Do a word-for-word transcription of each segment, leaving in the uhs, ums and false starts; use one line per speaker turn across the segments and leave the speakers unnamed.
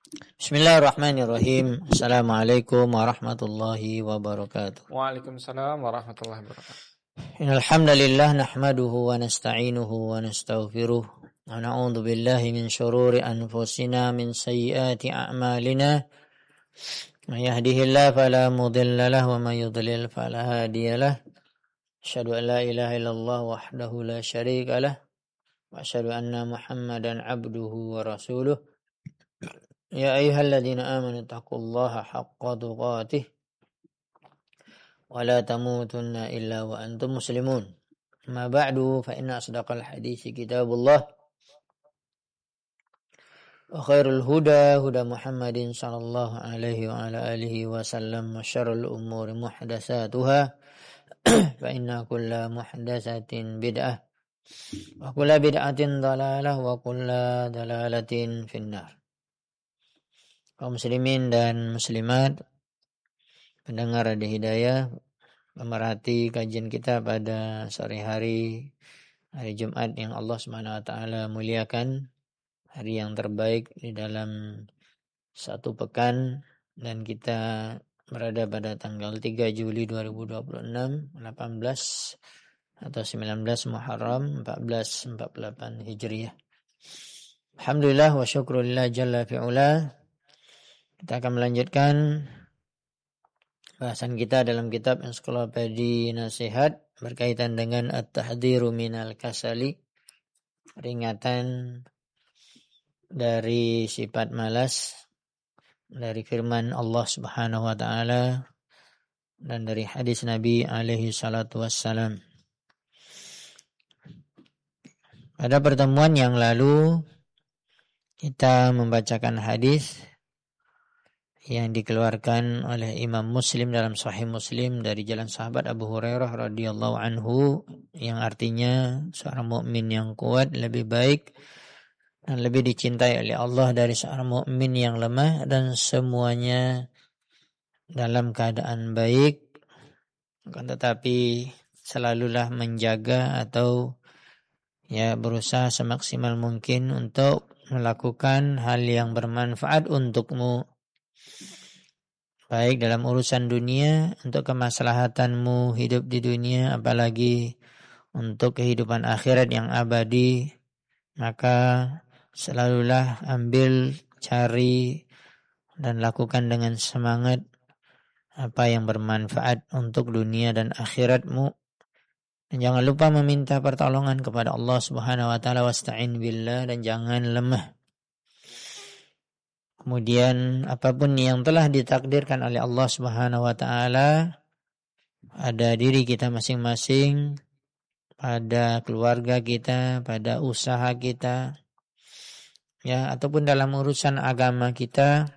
Bismillahirrahmanirrahim. Assalamualaikum warahmatullahi wabarakatuh.
Waalaikumsalam warahmatullahi wabarakatuh.
Innal hamdalillah nahmaduhu wa nasta'inuhu wa nastaghfiruh wa na'udzu billahi min shururi anfusina min sayyiati a'malina. May yahdihillahu fala mudilla lahu wa may yudlil fala hadiya lahu. Asyhadu an la ilaha illallah wahdahu la syarika lahu wa asyhadu anna Muhammadan 'abduhu wa rasuluh. Ya ayyuhalladzina amanu taqullaha haqqa tuqatih wa la tamutunna illa wa antum muslimun. Ma ba'du fa inna asdaqal hadithi kitabullah wa khairul huda huda Muhammadin sallallahu alaihi wa ala alihi wa sallam wa syarrul umuri muhdatsatuha fa inna kulla muhdatsatin bid'ah wa kulla bid'atin dhalalah wa kulla dhalalatin finnar. Kaum muslimin dan muslimat, pendengar Radio Hidayah, pemerhati kajian kita pada sore hari hari Jumat yang Allah Subhanahu wa taala muliakan, hari yang terbaik di dalam satu pekan, dan kita berada pada tanggal tiga Juli dua ribu dua puluh enam, delapan belas atau sembilan belas Muharram empat belas empat puluh delapan Hijriah. Alhamdulillah wa syukrulillah jalla fi'ula. Kita akan melanjutkan bahasan kita dalam kitab Ensiklopedi Nasihat berkaitan dengan At-Tahdhiru minal Kasali, peringatan dari sifat malas, dari firman Allah Subhanahu wa taala dan dari hadis Nabi alaihi salatu wassalam. Pada pertemuan yang lalu kita membacakan hadis yang dikeluarkan oleh Imam Muslim dalam Sahih Muslim dari jalan sahabat Abu Hurairah radhiyallahu anhu, yang artinya seorang mukmin yang kuat lebih baik dan lebih dicintai oleh Allah dari seorang mukmin yang lemah dan semuanya dalam keadaan baik, akan tetapi selalulah menjaga atau ya berusaha semaksimal mungkin untuk melakukan hal yang bermanfaat untukmu, baik dalam urusan dunia, untuk kemaslahatanmu hidup di dunia, apalagi untuk kehidupan akhirat yang abadi. Maka selalulah ambil, cari, dan lakukan dengan semangat apa yang bermanfaat untuk dunia dan akhiratmu. Dan jangan lupa meminta pertolongan kepada Allah Subhanahu wa taala, wasta'in billah, dan jangan lemah. Kemudian apapun yang telah ditakdirkan oleh Allah Subhanahu wa taala pada diri kita masing-masing, pada keluarga kita, pada usaha kita, ya, ataupun dalam urusan agama kita,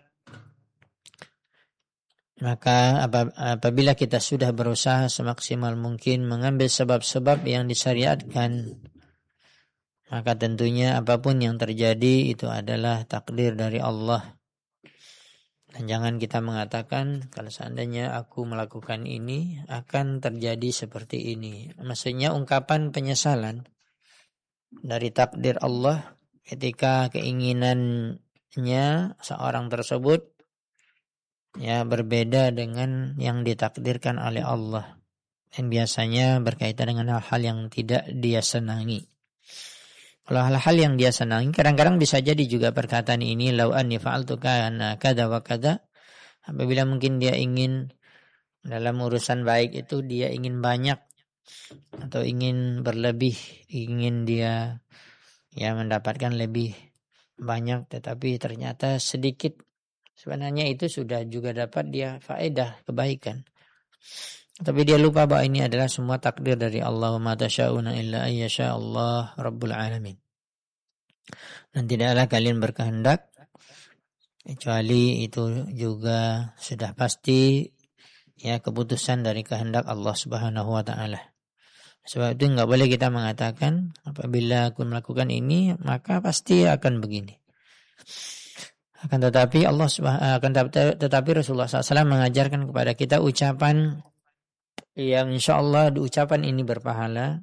maka apabila kita sudah berusaha semaksimal mungkin mengambil sebab-sebab yang disyariatkan, maka tentunya apapun yang terjadi itu adalah takdir dari Allah. Dan jangan kita mengatakan kalau seandainya aku melakukan ini akan terjadi seperti ini. Maksudnya ungkapan penyesalan dari takdir Allah ketika keinginannya seorang tersebut ya berbeda dengan yang ditakdirkan oleh Allah. Dan biasanya berkaitan dengan hal-hal yang tidak dia senangi. Kalau hal-hal yang dia senangi, kadang-kadang bisa jadi juga perkataan ini, lau anni fa'altu kana kada wa kada. Apabila mungkin dia ingin dalam urusan baik itu dia ingin banyak atau ingin berlebih, ingin dia ya mendapatkan lebih banyak, tetapi ternyata sedikit, sebenarnya itu sudah juga dapat dia faedah kebaikan. Tapi dia lupa bahwa ini adalah semua takdir dari Allah. Wa ma tasyauna illa ayyasha Allah Rabbul Alamin. Dan tidaklah kalian berkehendak kecuali itu juga sudah pasti ya keputusan dari kehendak Allah Subhanahu wa taala. Sebab itu enggak boleh kita mengatakan apabila aku melakukan ini maka pasti akan begini. Akan tetapi Allah Subhanahu akan tetapi Rasulullah shallallahu alaihi wasallam mengajarkan kepada kita ucapan yang insyaallah ucapan ini berpahala,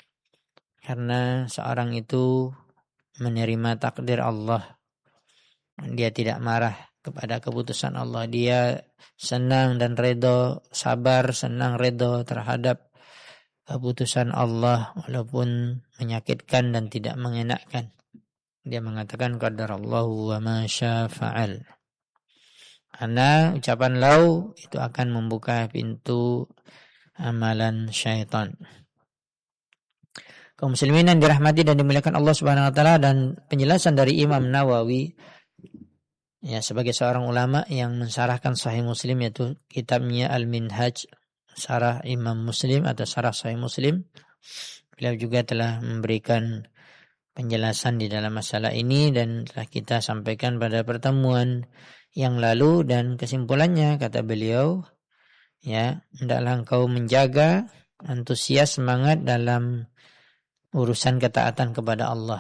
karena seorang itu menerima takdir Allah Dia tidak marah kepada keputusan Allah. Dia senang dan redho, sabar, senang redho terhadap keputusan Allah walaupun menyakitkan dan tidak mengenakkan. Dia mengatakan qadarallahu wa ma syaa fa'al. Karena ucapan lau itu akan membuka pintu amalan syaitan. Kaum muslimin yang dirahmati dan dimuliakan Allah Subhanahu wa taala, dan penjelasan dari Imam Nawawi ya sebagai seorang ulama yang mensyarahkan Sahih Muslim, yaitu kitabnya Al-Minhaj, syarah Imam Muslim atau syarah Sahih Muslim. Beliau juga telah memberikan penjelasan di dalam masalah ini dan telah kita sampaikan pada pertemuan yang lalu, dan kesimpulannya kata beliau, ya, hendaklah engkau menjaga antusias semangat dalam urusan ketaatan kepada Allah.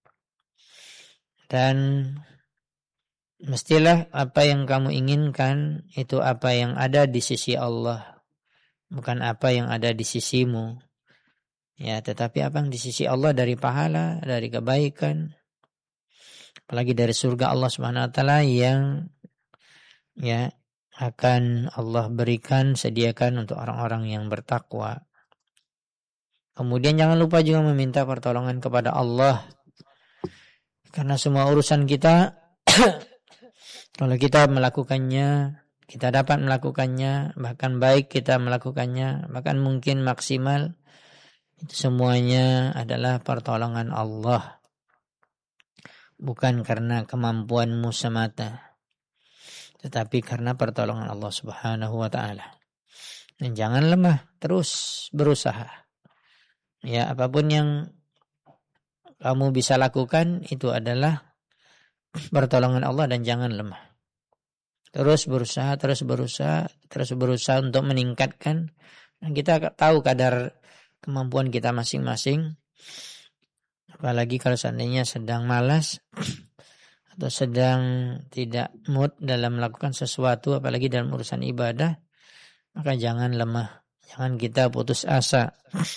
Dan mestilah apa yang kamu inginkan itu apa yang ada di sisi Allah, bukan apa yang ada di sisimu. Ya, tetapi apa yang di sisi Allah dari pahala, dari kebaikan, apalagi dari surga Allah Subhanahu wa taala yang ya akan Allah berikan, sediakan untuk orang-orang yang bertakwa. Kemudian jangan lupa juga meminta pertolongan kepada Allah, karena semua urusan kita kalau kita melakukannya, kita dapat melakukannya, bahkan baik kita melakukannya, bahkan mungkin maksimal, itu semuanya adalah pertolongan Allah, bukan karena kemampuanmu semata, tetapi karena pertolongan Allah Subhanahu wa taala. Dan jangan lemah, terus berusaha. Ya, apapun yang kamu bisa lakukan itu adalah pertolongan Allah, dan jangan lemah. Terus berusaha, terus berusaha, terus berusaha untuk meningkatkan. Dan kita tahu kadar kemampuan kita masing-masing. Apalagi kalau seandainya sedang malas atau sedang tidak mood dalam melakukan sesuatu, apalagi dalam urusan ibadah, maka jangan lemah, jangan kita putus asa.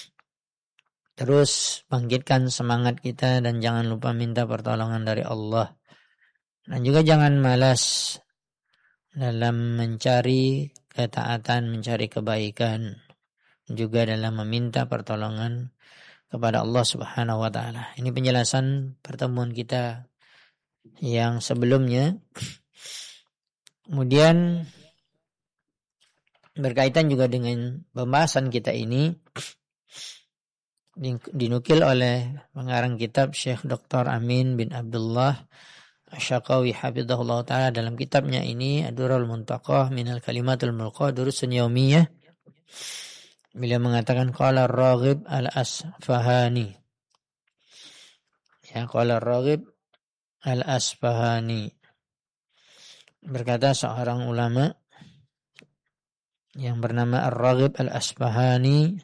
Terus bangkitkan semangat kita dan jangan lupa minta pertolongan dari Allah. Dan juga jangan malas dalam mencari ketaatan, mencari kebaikan, juga dalam meminta pertolongan kepada Allah Subhanahu wa taala. Ini penjelasan pertemuan kita yang sebelumnya. Kemudian berkaitan juga dengan pembahasan kita ini, dinukil oleh pengarang kitab Syekh Doktor Amin bin Abdullah Asy-Syaqawi hafizahullah taala dalam kitabnya ini Ad-Durrul Muntaqah minal Kalimatul Mulqah Durusun Yaumiyah. Beliau mengatakan qala Ar-Raghib Al-Asfahani. Ya, qala Ar-Raghib Al-Asfahani. Berkata seorang ulama yang bernama Ar-Raghib Al-Asfahani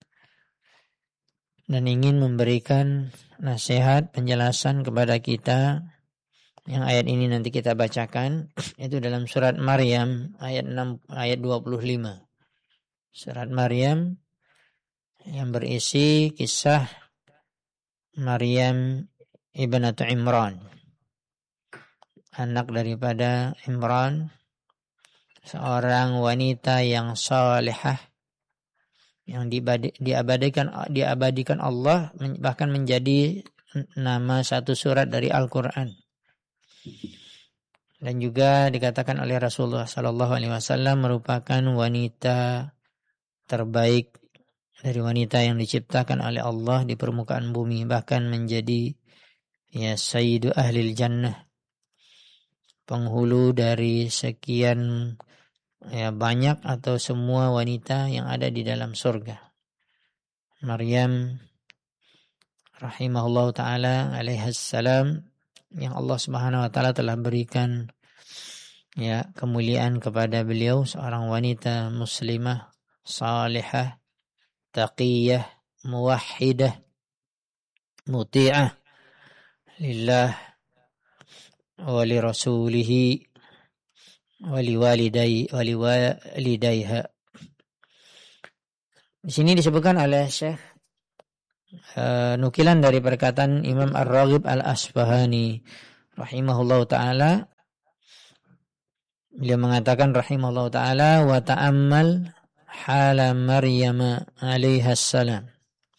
dan ingin memberikan nasihat, penjelasan kepada kita. Yang ayat ini nanti kita bacakan itu dalam surat Maryam ayat enam ayat dua puluh lima. Surat Maryam yang berisi kisah Maryam ibnatu Imran, anak daripada Imran, seorang wanita yang salihah yang diabadikan diabadikan Allah, bahkan menjadi nama satu surat dari Al-Quran. Dan juga dikatakan oleh Rasulullah sallallahu alaihi wasallam merupakan wanita terbaik dari wanita yang diciptakan oleh Allah di permukaan bumi, bahkan menjadi ya sayyidu ahlil jannah, penghulu dari sekian ya banyak atau semua wanita yang ada di dalam surga. Maryam rahimahullah taala alaihassalam, yang Allah Subhanahu wa taala telah berikan ya kemuliaan kepada beliau, seorang wanita muslimah, salihah, taqiyah, muwahhidah, muti'ah lillah wa li rasulih wa li walidai wa li walidayha. Di sini disebutkan oleh Syekh uh, nukilan dari perkataan Imam Ar-Raghib Al-Asfahani rahimahullahu taala, beliau mengatakan rahimahullahu taala, wa ta'ammal hala Maryam alaiha salam,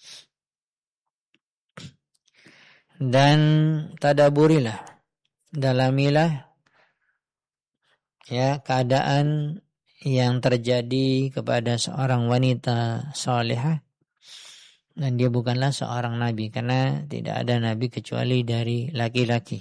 dan tadaburilah, dalamilah ya keadaan yang terjadi kepada seorang wanita salihah, dan dia bukanlah seorang nabi karena tidak ada nabi kecuali dari laki-laki.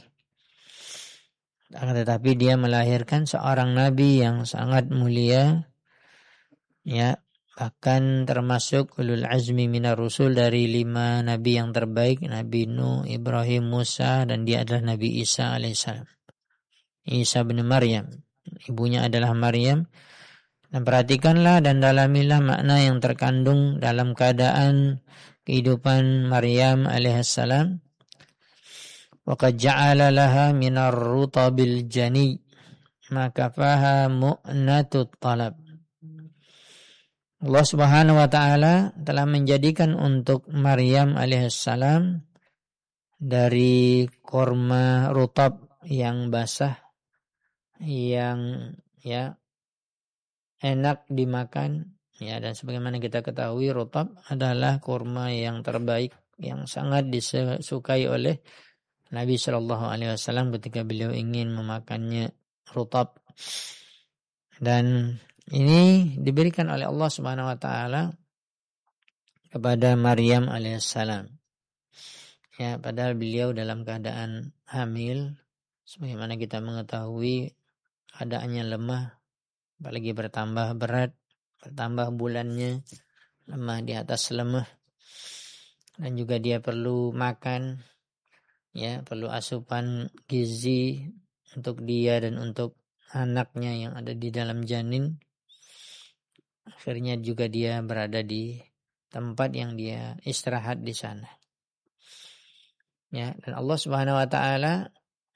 Tetapi dia melahirkan seorang nabi yang sangat mulia, ya, bahkan termasuk ulul azmi minar rusul, dari lima nabi yang terbaik, Nabi Nuh, Ibrahim, Musa, dan dia adalah Nabi Isa alaihissalam. Isa bin Maryam, ibunya adalah Maryam. Dan perhatikanlah dan dalamilah makna yang terkandung dalam keadaan kehidupan Maryam alaihissalam. Wa qad ja'ala laha minar rutabil jani ma kafaha mu'natut talab. Allah Subhanahu wa taala telah menjadikan untuk Maryam alaihissalam dari korma rutab yang basah, yang ya enak dimakan, ya, dan sebagaimana kita ketahui rutab adalah kurma yang terbaik yang sangat disukai oleh Nabi Shallallahu Alaihi Wasallam ketika beliau ingin memakannya rutab. Dan ini diberikan oleh Allah Subhanahu Wa Taala kepada Maryam alaihissalam. Ya, padahal beliau dalam keadaan hamil, sebagaimana kita mengetahui keadaannya lemah, apalagi bertambah berat, bertambah bulannya, lemah di atas lemah, dan juga dia perlu makan, ya, perlu asupan gizi untuk dia dan untuk anaknya yang ada di dalam janin. Akhirnya juga dia berada di tempat yang dia istirahat di sana. Ya, dan Allah Subhanahu wa taala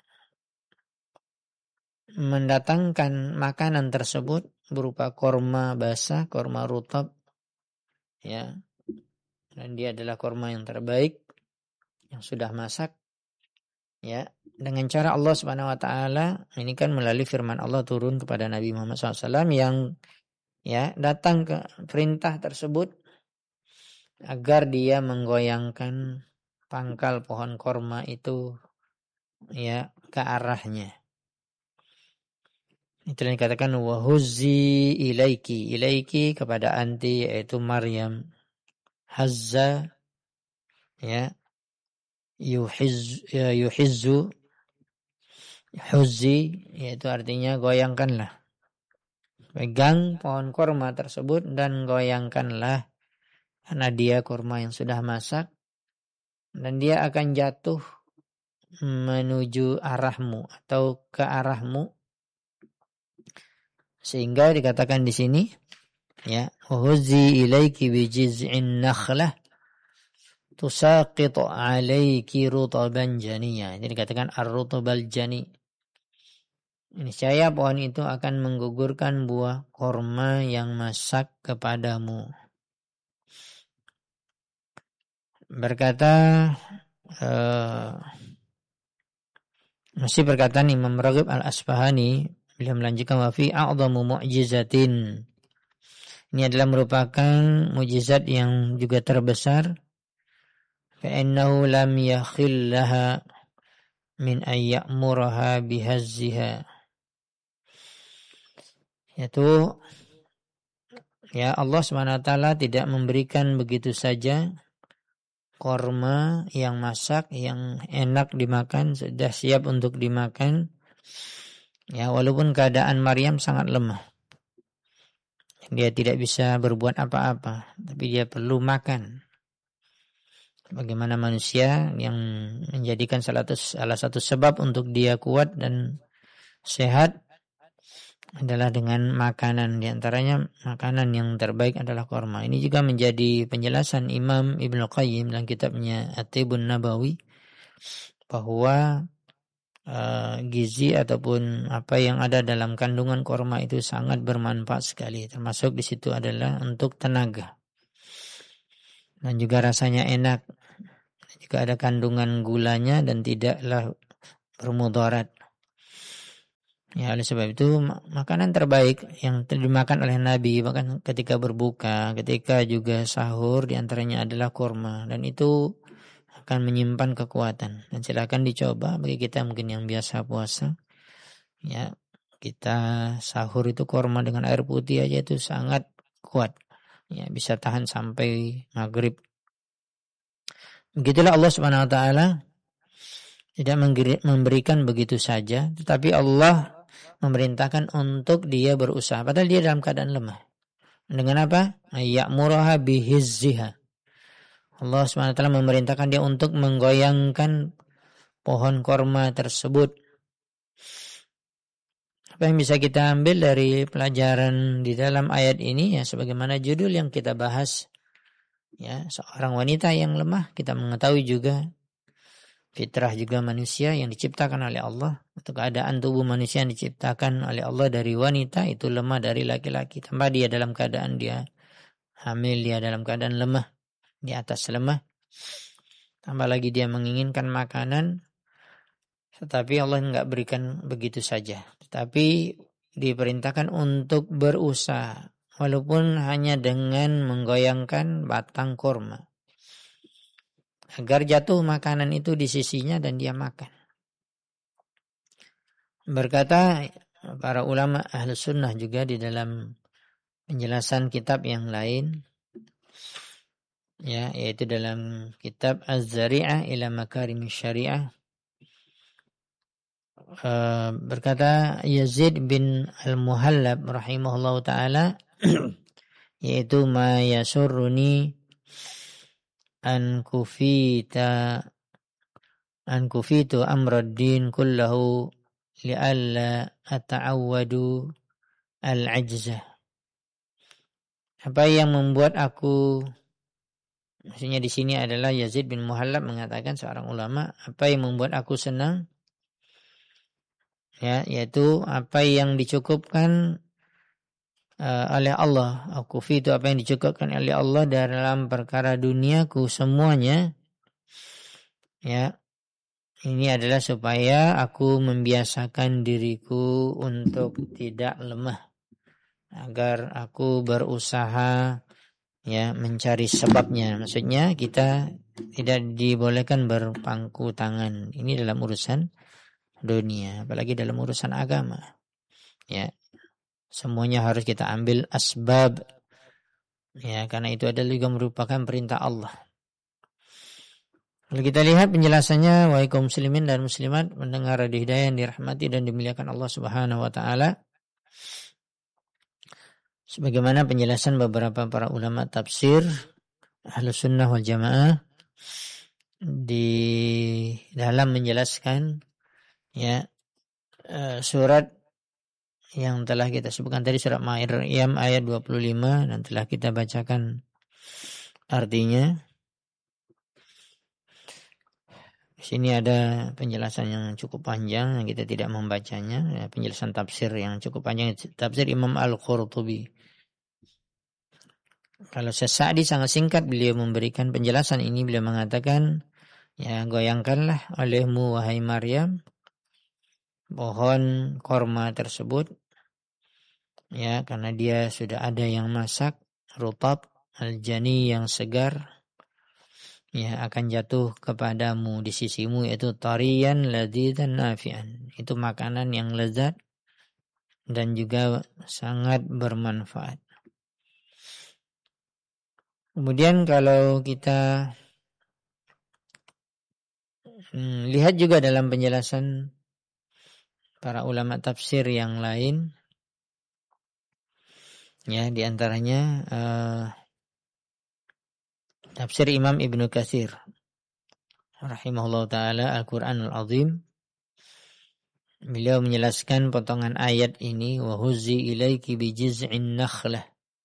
mendatangkan makanan tersebut berupa korma basah, korma rutab, ya, dan dia adalah korma yang terbaik yang sudah masak, ya, dengan cara Allah Subhanahu Wa Taala ini kan melalui firman Allah turun kepada Nabi Muhammad shallallahu alaihi wasallam yang ya datang ke perintah tersebut agar dia menggoyangkan pangkal pohon korma itu, ya, ke arahnya. Itu yang dikatakan wahuzzi ilaiki, ilaiki kepada anti, yaitu Maryam. Hazza, ya, yuhiz, ya, yuhizzu, huzzi, yaitu artinya goyangkanlah. Pegang pohon kurma tersebut dan goyangkanlah, karena dia kurma yang sudah masak dan dia akan jatuh menuju arahmu atau ke arahmu. Sehingga dikatakan di sini, ya, huzzi ilaiki bijiz'in nakhlah tusaqitu alaiki rutaban janiyya. Ini dikatakan ar-rutabal jani. Niscaya pohon itu akan menggugurkan buah korma yang masak kepadamu. Berkata uh, masih perkataan Imam Raghib Al-Asfahani, beliau melanjutkan wa fi a'dhamu mu'jizatin. Ini adalah merupakan mukjizat yang juga terbesar. Fa innahu lam yakhillaha min ayyamuraha bihazziha. Yaitu, ya, Allah Subhanahu wa taala tidak memberikan begitu saja korma yang masak, yang enak dimakan, sudah siap untuk dimakan. Ya, walaupun keadaan Maryam sangat lemah. Dia tidak bisa berbuat apa-apa, tapi dia perlu makan. Bagaimana manusia yang menjadikan salah satu, salah satu sebab untuk dia kuat dan sehat adalah dengan makanan. Di antaranya makanan yang terbaik adalah korma. Ini juga menjadi penjelasan Imam Ibnu Qayyim dalam kitabnya At-Tibbun Nabawi, bahwa uh, gizi ataupun apa yang ada dalam kandungan korma itu sangat bermanfaat sekali. Termasuk di situ adalah untuk tenaga. Dan juga rasanya enak. Juga ada kandungan gulanya dan tidaklah bermudarat. Ya, oleh sebab itu makanan terbaik yang dimakan oleh Nabi bahkan ketika berbuka, ketika juga sahur diantaranya adalah kurma, dan itu akan menyimpan kekuatan. Dan silakan dicoba bagi kita mungkin yang biasa puasa. Ya, kita sahur itu kurma dengan air putih aja itu sangat kuat. Ya, bisa tahan sampai maghrib. Begitulah Allah Subhanahu Wa Taala tidak memberikan begitu saja, tetapi Allah memerintahkan untuk dia berusaha padahal dia dalam keadaan lemah. Dengan apa? Ya'muruha bihizziha. Allah Subhanahu wa taala memerintahkan dia untuk menggoyangkan pohon korma tersebut. Apa yang bisa kita ambil dari pelajaran di dalam ayat ini, ya sebagaimana judul yang kita bahas, ya seorang wanita yang lemah. Kita mengetahui juga fitrah juga manusia yang diciptakan oleh Allah. Atau keadaan tubuh manusia yang diciptakan oleh Allah dari wanita itu lemah dari laki-laki. Tambah dia dalam keadaan dia hamil, dia dalam keadaan lemah, di atas lemah. Tambah lagi dia menginginkan makanan, tetapi Allah enggak berikan begitu saja. Tetapi diperintahkan untuk berusaha, walaupun hanya dengan menggoyangkan batang kurma, agar jatuh makanan itu di sisinya dan dia makan. Berkata para ulama Ahlus Sunnah juga di dalam penjelasan kitab yang lain, ya, yaitu dalam kitab Az-Zari'ah ila Makarimis Syariah, uh, berkata Yazid bin Al-Muhallab rahimahullah ta'ala, yaitu ma yasurruni an kufita an kufitu amraddin kullahu li'alla ata'awwadu al-ajzah. Apa yang membuat aku, maksudnya di sini adalah Yazid bin Muhallab mengatakan, seorang ulama, apa yang membuat aku senang, ya, yaitu apa yang dicukupkan uh, oleh Allah. Aku fitu apa yang dicukupkan oleh Allah dalam perkara duniaku semuanya, ya. Ini adalah supaya aku membiasakan diriku untuk tidak lemah, agar aku berusaha, ya, mencari sebabnya. Maksudnya kita tidak dibolehkan berpangku tangan. Ini dalam urusan dunia, apalagi dalam urusan agama. Ya, semuanya harus kita ambil asbab. Ya, karena itu adalah juga merupakan perintah Allah. Kalau kita lihat penjelasannya, wahai kaum muslimin dan muslimat, mendengar radio hidayah yang dirahmati dan dimuliakan Allah Subhanahu wa taala. Sebagaimana penjelasan beberapa para ulama tafsir Ahlus Sunnah wal Jamaah di dalam menjelaskan, ya, surat yang telah kita sebutkan tadi, surat Maryam ayat dua puluh lima, dan telah kita bacakan artinya. Di sini ada penjelasan yang cukup panjang yang kita tidak membacanya, ya, penjelasan tafsir yang cukup panjang, tafsir Imam Al-Qurtubi. Kalau Sa'di sangat singkat beliau memberikan penjelasan ini. Beliau mengatakan, ya, goyangkanlah olehmu wahai Maryam pohon korma tersebut, ya, karena dia sudah ada yang masak, rutab al-jani yang segar, ya, akan jatuh kepadamu di sisimu, yaitu tariyan ladzidan nafi'an. Itu makanan yang lezat dan juga sangat bermanfaat. Kemudian kalau kita hmm, lihat juga dalam penjelasan para ulama tafsir yang lain, ya, di antaranya uh, tafsir Imam Ibnu Katsir rahimahullah ta'ala Al-Quran Al-Azim. Beliau menjelaskan potongan ayat ini, wa huzzi ilaiki bijiz'in nakhlah.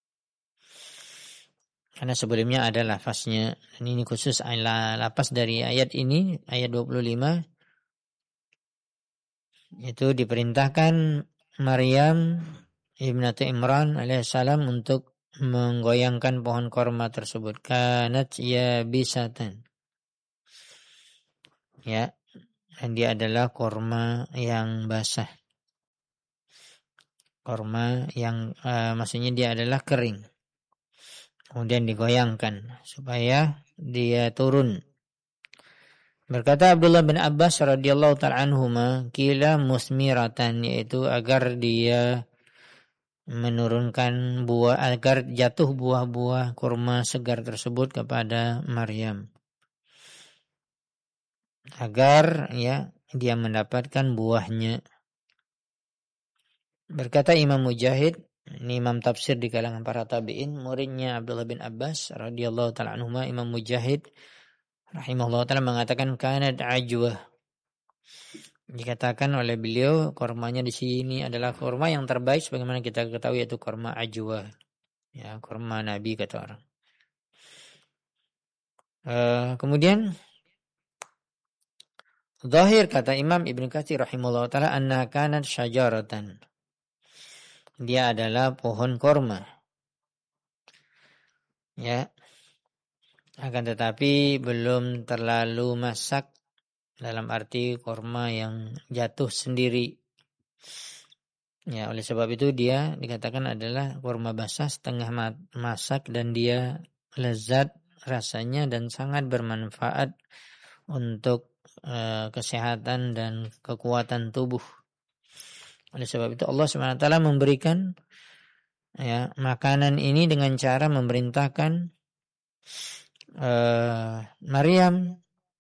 Karena sebelumnya ada lafaznya, dan ini khusus lafaz dari ayat ini, ayat dua puluh lima. Itu diperintahkan Maryam ibnatu Imran alaihissalam untuk menggoyangkan pohon korma tersebut. Kanat ya bisatan. Ya, dan dia adalah kurma yang basah. Kurma yang uh, maksudnya dia adalah kering. Kemudian digoyangkan supaya dia turun. Berkata Abdullah bin Abbas radhiyallahu ta'ala anhuma, kila musmiratan, yaitu agar dia menurunkan buah, agar jatuh buah-buah kurma segar tersebut kepada Maryam. Agar ya dia mendapatkan buahnya. Berkata Imam Mujahid, ini imam tafsir di kalangan para tabi'in, muridnya Abdullah bin Abbas radhiyallahu ta'ala anhuma, Imam Mujahid rahimahullah ta'ala mengatakan kanat ajwah. Dikatakan oleh beliau kormanya di sini adalah korma yang terbaik sebagaimana kita ketahui, yaitu korma ajwah. Ya, korma Nabi kata orang. Uh, kemudian zahir kata Imam Ibnu Katsir rahimahullah ta'ala anna kanat syajaratan. Dia adalah pohon korma. Ya. Akan tetapi belum terlalu masak, dalam arti korma yang jatuh sendiri. Ya, oleh sebab itu dia dikatakan adalah korma basah setengah masak dan dia lezat rasanya dan sangat bermanfaat untuk uh, kesehatan dan kekuatan tubuh. Oleh sebab itu Allah subhanahu wa taala memberikan ya makanan ini dengan cara memerintahkan uh, Maryam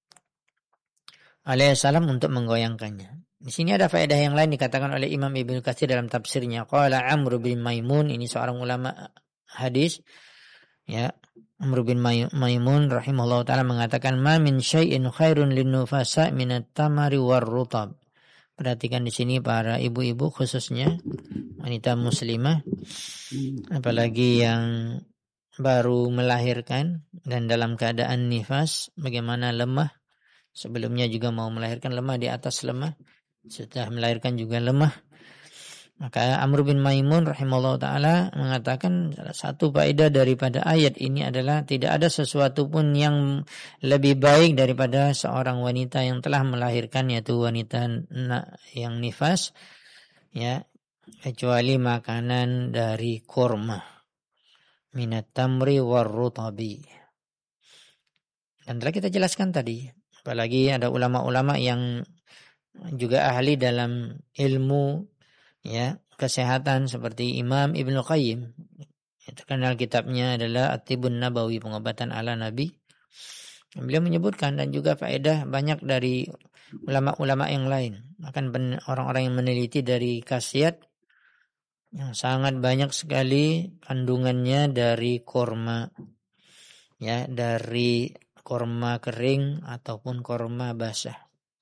alaihissalam untuk menggoyangkannya. Di sini ada faedah yang lain dikatakan oleh Imam Ibnu Katsir dalam tafsirnya. Qala Amr bin Maimun, ini seorang ulama hadis, ya, Amr bin Maimun rahimahullah taala mengatakan ma min syai'in khairun linnufasa minat tamari warrutab. Perhatikan di sini para ibu-ibu khususnya wanita muslimah, apalagi yang baru melahirkan dan dalam keadaan nifas, bagaimana lemah. Sebelumnya juga mau melahirkan lemah di atas lemah, setelah melahirkan juga lemah. Maka Amr bin Maimun rahimahullah ta'ala mengatakan salah satu faedah daripada ayat ini adalah tidak ada sesuatu pun yang lebih baik daripada seorang wanita yang telah melahirkan, yaitu wanita yang nifas, ya, kecuali makanan dari kurma minat tamri warrutabi. Dan telah kita jelaskan tadi, apalagi ada ulama-ulama yang juga ahli dalam ilmu ya kesehatan seperti Imam Ibnu Qayyim. Terkenal kitabnya adalah At-Tibbun Nabawi, pengobatan ala Nabi. Beliau menyebutkan dan juga faedah banyak dari ulama-ulama yang lain. Bahkan orang-orang yang meneliti dari khasiat yang sangat banyak sekali kandungannya dari kurma, ya, dari kurma kering ataupun kurma basah.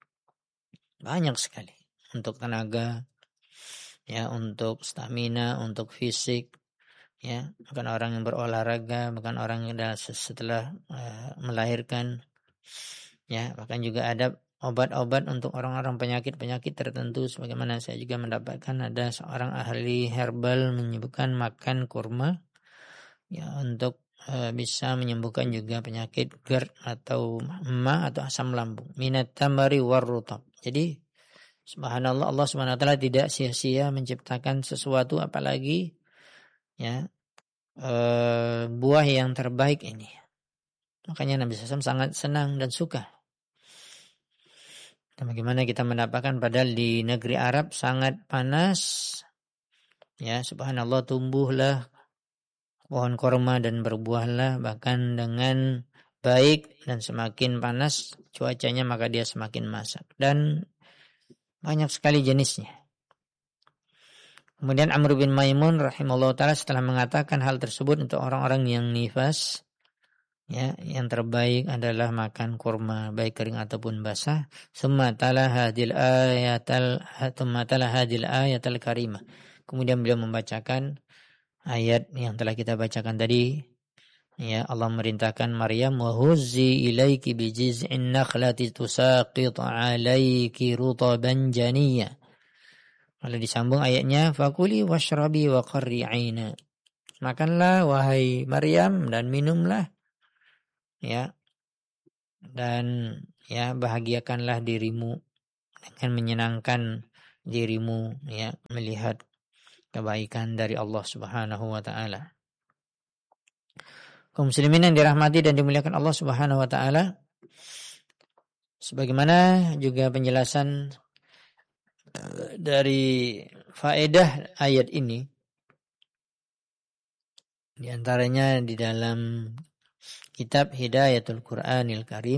Banyak sekali untuk tenaga, ya, untuk stamina, untuk fisik, ya, bukan orang yang berolahraga, bukan orang yang setelah uh, melahirkan, ya, bahkan juga ada obat-obat untuk orang-orang penyakit-penyakit tertentu. Sebagaimana saya juga mendapatkan ada seorang ahli herbal menyebutkan makan kurma, ya, untuk bisa menyembuhkan juga penyakit GERD atau emah atau asam lambung. Minat tamari warrutab. Jadi subhanallah, Allah subhanahu wa ta'ala tidak sia-sia menciptakan sesuatu, apalagi ya e, buah yang terbaik ini. Makanya Nabi shallallahu alaihi wasallam sangat senang dan suka. Dan bagaimana kita mendapatkan padahal di negeri Arab sangat panas, ya, subhanallah, tumbuhlah pohon korma dan berbuahlah bahkan dengan baik, dan semakin panas cuacanya maka dia semakin masak, dan banyak sekali jenisnya. Kemudian Amr bin Maimun rahimahullah ta'ala setelah mengatakan hal tersebut untuk orang-orang yang nifas, ya, yang terbaik adalah makan kurma baik kering ataupun basah. Summa tala hadil ayatal summa tala hadil ayatal karimah. Kemudian beliau membacakan ayat yang telah kita bacakan tadi, ya, Allah merintahkan Maryam wa huzzi ilaiki bijiz'in nakhlati tusaqit 'alaiki rutaban janiyya. Lalu disambung ayatnya fakuli washrabi wa qarri 'aina. Makanlah wahai Maryam dan minumlah, ya, dan ya bahagiakanlah dirimu dengan menyenangkan dirimu ya melihat kebaikan dari Allah Subhanahu wa taala. Kaum muslimin yang dirahmati dan dimuliakan Allah Subhanahu wa taala, sebagaimana juga penjelasan dari faedah ayat ini, di antaranya di dalam kitab Hidayatul Qur'anil Karim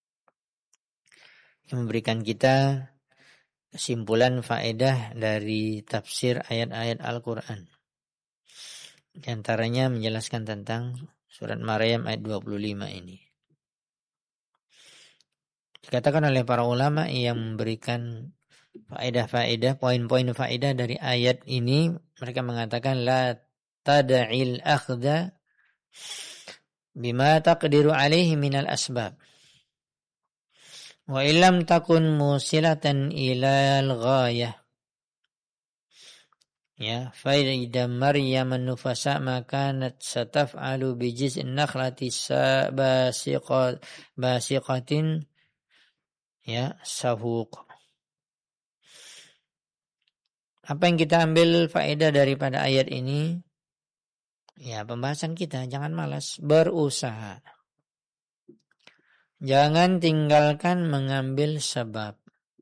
yang memberikan kita kesimpulan faedah dari tafsir ayat-ayat Al-Quran. Di antaranya menjelaskan tentang surat Maryam ayat dua puluh lima ini. Dikatakan oleh para ulama yang memberikan faedah-faedah, poin-poin faedah dari ayat ini, mereka mengatakan la tada'il akhda bima taqdiru alaihi minal asbab wa illam takun musilatan ilal ghayah. Ya, faida Maryam an-nufasa makanat sataf'alu bijiz'in nakhlati basiqat basiqatin ya sahuq. Apa yang kita ambil faedah daripada ayat ini? Ya, pembahasan kita jangan malas, berusaha. Jangan tinggalkan mengambil sebab.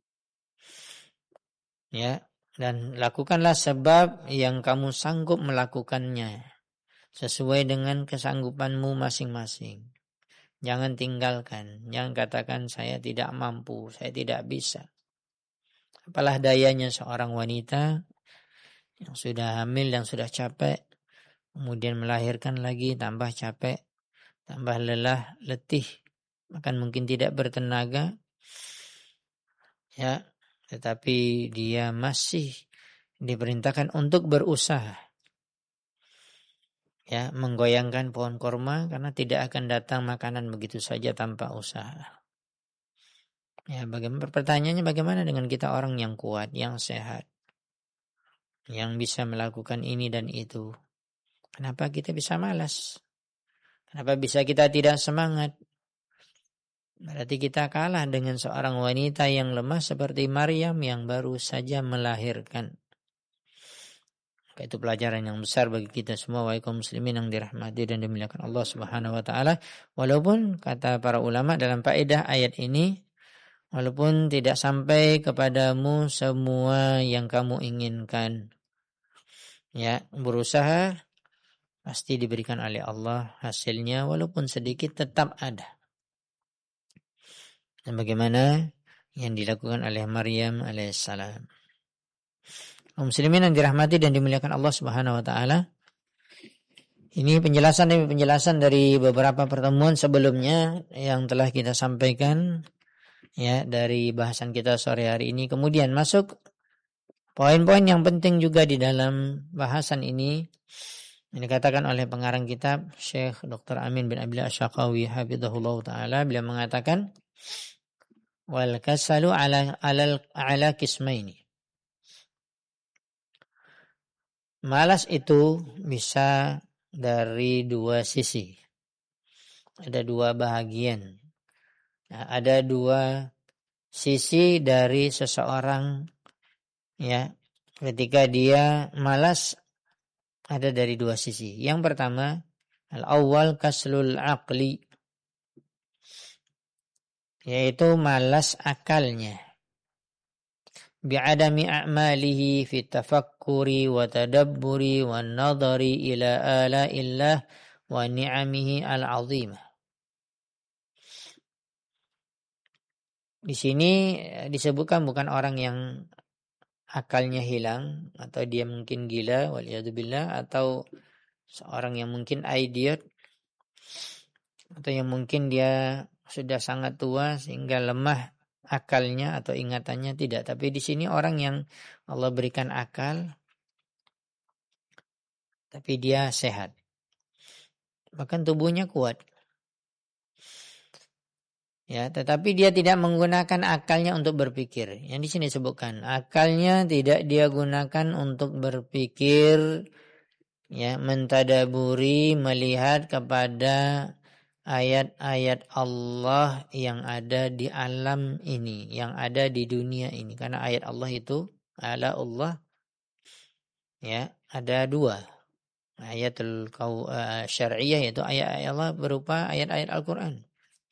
Ya, dan lakukanlah sebab yang kamu sanggup melakukannya sesuai dengan kesanggupanmu masing-masing. Jangan tinggalkan, jangan katakan saya tidak mampu, saya tidak bisa. Apalah dayanya seorang wanita yang sudah hamil dan sudah capek, kemudian melahirkan lagi, tambah capek, tambah lelah, letih, bahkan mungkin tidak bertenaga. Ya, tetapi dia masih diperintahkan untuk berusaha. Ya, menggoyangkan pohon korma karena tidak akan datang makanan begitu saja tanpa usaha. Ya, bagaimana pertanyaannya, bagaimana dengan kita orang yang kuat, yang sehat, yang bisa melakukan ini dan itu? Kenapa kita bisa malas? Kenapa bisa kita tidak semangat? Berarti kita kalah dengan seorang wanita yang lemah seperti Maryam yang baru saja melahirkan. Itu pelajaran yang besar bagi kita semua wahai kaum muslimin yang dirahmati dan dimuliakan Allah Subhanahu wa taala. Walaupun kata para ulama dalam faedah ayat ini, walaupun tidak sampai kepadamu semua yang kamu inginkan, ya, berusaha pasti diberikan oleh Allah hasilnya, walaupun sedikit tetap ada. Dan bagaimana yang dilakukan oleh Maryam alaihissalam. Kaum muslimin yang dirahmati dan dimuliakan Allah Subhanahu wa taala. Ini penjelasan demi penjelasan dari beberapa pertemuan sebelumnya yang telah kita sampaikan ya dari bahasan kita sore hari ini. Kemudian masuk poin-poin yang penting juga di dalam bahasan ini. Ini dikatakan oleh pengarang kitab Syekh Doktor Amin bin Abdillah Asy-Syaqawi hafizahullah taala, beliau mengatakan wal kasalu ala ala ala qismaini. Malas itu bisa dari dua sisi. Ada dua bahagian. Nah, ada dua sisi dari seseorang ya. Ketika dia malas ada dari dua sisi. Yang pertama, al-awwal kaslul aqli, yaitu malas akalnya. Bi'adami a'malihi fi tafakkuri wa tadabburi wa nadhari ila ala'illah wa ni'amihi al-'azimah. Di sini disebutkan bukan orang yang akalnya hilang atau dia mungkin gila waliyadzubillah, atau seorang yang mungkin idiot, atau yang mungkin dia sudah sangat tua sehingga lemah akalnya atau ingatannya, tidak. Tapi di sini orang yang Allah berikan akal tapi dia sehat, bahkan tubuhnya kuat. Ya, tetapi dia tidak menggunakan akalnya untuk berpikir. Yang di sini disebutkan akalnya tidak dia gunakan untuk berpikir, ya, mentadaburi, melihat kepada ayat-ayat Allah yang ada di alam ini, yang ada di dunia ini. Karena ayat Allah itu, ala Allah, ya, ada dua. Ayatul kau uh, syar'iyah, yaitu ayat-ayat Allah berupa ayat-ayat Al-Quran.